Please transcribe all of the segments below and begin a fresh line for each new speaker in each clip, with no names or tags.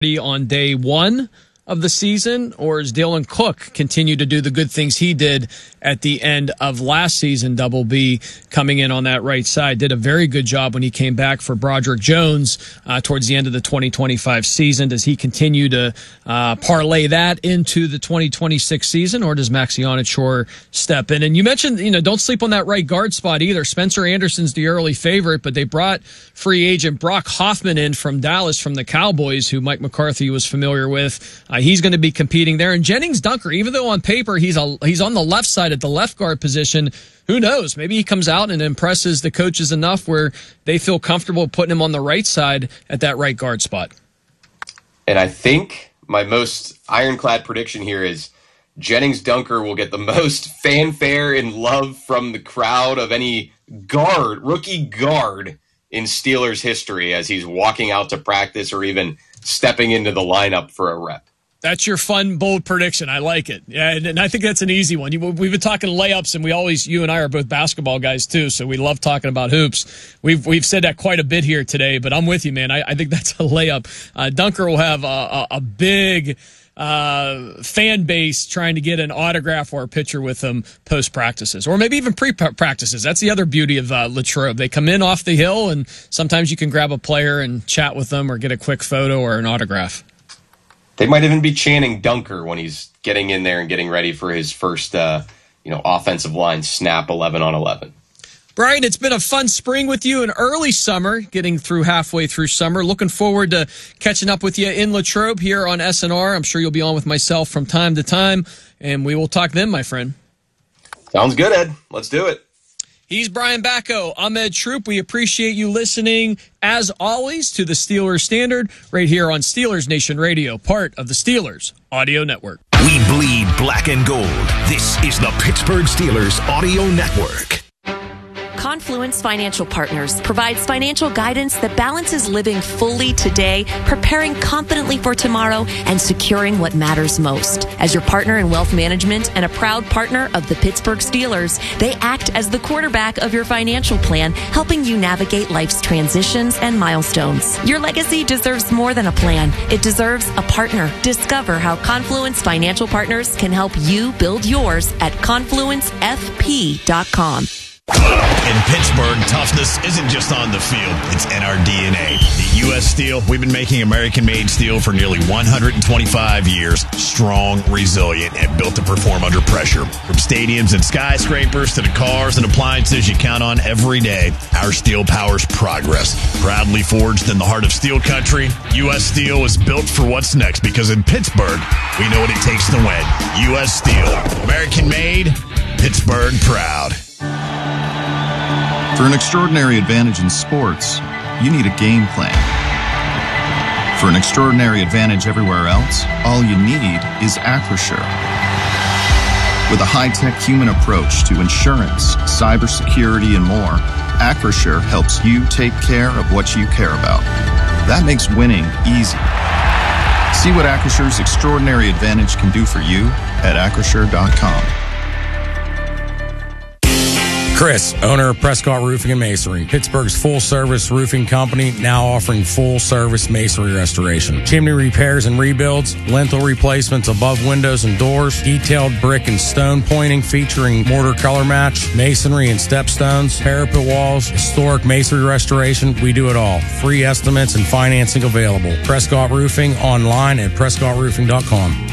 on day one of the season, or is Dylan Cook continue to do the good things he did at the end of last season? Double B coming in on that right side did a very good job when he came back for Broderick Jones towards the end of the 2025 season. Does he continue to parlay that into the 2026 season, or does Maxion Shore step in? And you mentioned, don't sleep on that right guard spot either. Spencer Anderson's the early favorite, but they brought free agent Brock Hoffman in from Dallas from the Cowboys, who Mike McCarthy was familiar with. He's going to be competing there. And Jennings Dunker, even though on paper he's on the left side at the left guard position, who knows? Maybe he comes out and impresses the coaches enough where they feel comfortable putting him on the right side at that right guard spot.
And I think my most ironclad prediction here is Jennings Dunker will get the most fanfare and love from the crowd of any rookie guard in Steelers history as he's walking out to practice or even stepping into the lineup for a rep.
That's your fun, bold prediction. I like it. Yeah, and I think that's an easy one. We've been talking layups, and you and I are both basketball guys too, so we love talking about hoops. We've said that quite a bit here today, but I'm with you, man. I think that's a layup. Dunker will have a big fan base trying to get an autograph or a picture with him post practices, or maybe even pre practices. That's the other beauty of Latrobe. They come in off the hill, and sometimes you can grab a player and chat with them or get a quick photo or an autograph.
They might even be chanting Dunker when he's getting in there and getting ready for his first, offensive line snap 11 on 11.
Brian, it's been a fun spring with you, an early summer, getting through halfway through summer. Looking forward to catching up with you in Latrobe here on SNR. I'm sure you'll be on with myself from time to time, and we will talk then, my friend.
Sounds good, Ed. Let's do it.
He's Brian Bacco. I'm Ed Troop. We appreciate you listening, as always, to the Steelers Standard right here on Steelers Nation Radio, part of the Steelers Audio Network.
We bleed black and gold. This is the Pittsburgh Steelers Audio Network.
Confluence Financial Partners provides financial guidance that balances living fully today, preparing confidently for tomorrow, and securing what matters most. As your partner in wealth management and a proud partner of the Pittsburgh Steelers, they act as the quarterback of your financial plan, helping you navigate life's transitions and milestones. Your legacy deserves more than a plan. It deserves a partner. Discover how Confluence Financial Partners can help you build yours at confluencefp.com.
In Pittsburgh, toughness isn't just on the field, it's in our DNA. At U.S. Steel, we've been making American-made steel for nearly 125 years. Strong, resilient, and built to perform under pressure. From stadiums and skyscrapers to the cars and appliances you count on every day, our steel powers progress. Proudly forged in the heart of steel country, U.S. Steel is built for what's next, because in Pittsburgh, we know what it takes to win. U.S. Steel. American-made, Pittsburgh proud.
For an extraordinary advantage in sports, you need a game plan. For an extraordinary advantage everywhere else, all you need is Acrisure. With a high-tech human approach to insurance, cybersecurity, and more, Acrisure helps you take care of what you care about. That makes winning easy. See what Acrisure's extraordinary advantage can do for you at Acrisure.com.
Chris, owner of Prescott Roofing and Masonry, Pittsburgh's full-service roofing company, now offering full-service masonry restoration, chimney repairs and rebuilds, lintel replacements above windows and doors, detailed brick and stone pointing featuring mortar color match, masonry and stepstones, parapet walls, historic masonry restoration. We do it all. Free estimates and financing available. Prescott Roofing, online at PrescottRoofing.com.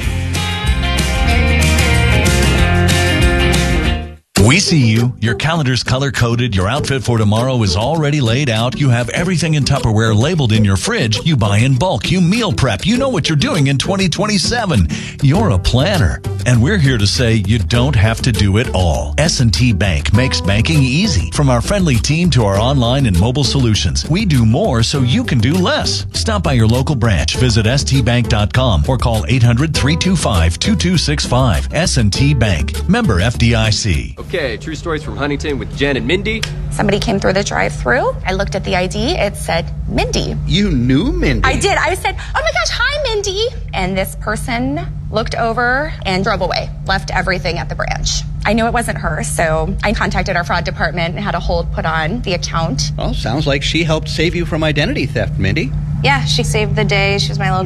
We see you. Your calendar's color-coded. Your outfit for tomorrow is already laid out. You have everything in Tupperware labeled in your fridge. You buy in bulk. You meal prep. You know what you're doing in 2027. You're a planner. And we're here to say you don't have to do it all. S&T Bank makes banking easy. From our friendly team to our online and mobile solutions, we do more so you can do less. Stop by your local branch. Visit stbank.com or call 800-325-2265. S&T Bank. Member FDIC.
Okay, true stories from Huntington with Jen and Mindy.
Somebody came through the drive-thru. I looked at the ID. It said Mindy.
You knew Mindy?
I did. I said, oh my gosh, hi, Mindy. And this person looked over and drove away, left everything at the branch. I knew it wasn't her, so I contacted our fraud department and had a hold put on the account.
Well, sounds like she helped save you from identity theft, Mindy.
yeah, she saved the day. She was my little